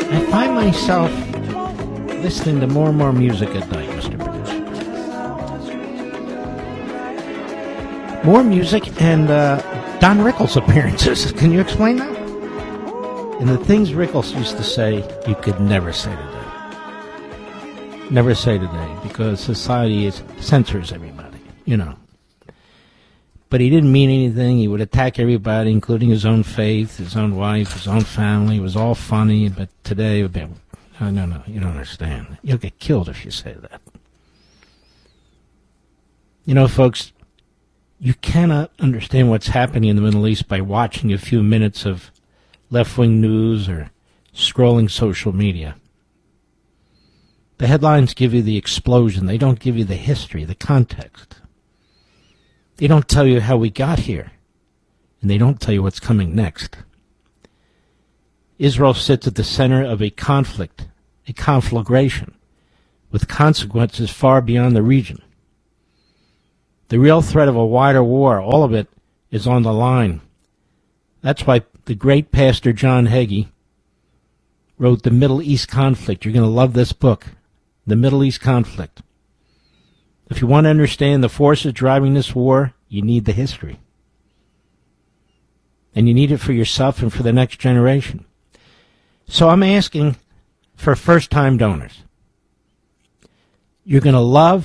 I find myself listening to more and more music at night, Mr. Producer. More music and Don Rickles appearances. Can you explain that? And the things Rickles used to say, you could never say today. Never say today, because society censors everybody, you know. But he didn't mean anything. He would attack everybody, including his own faith, his own wife, his own family. It was all funny, but today it would be, no, you don't understand. You'll get killed if you say that. You know, folks, you cannot understand what's happening in the Middle East by watching a few minutes of left-wing news or scrolling social media. The headlines give you the explosion. They don't give you the history, the context. They don't tell you how we got here, and they don't tell you what's coming next. Israel sits at the center of a conflict, a conflagration, with consequences far beyond the region. The real threat of a wider war, all of it, is on the line. That's why the great Pastor John Hagee wrote The Middle East Conflict. You're going to love this book, The Middle East Conflict. If you want to understand the forces driving this war, you need the history. And you need it for yourself and for the next generation. So I'm asking for first-time donors. You're going to love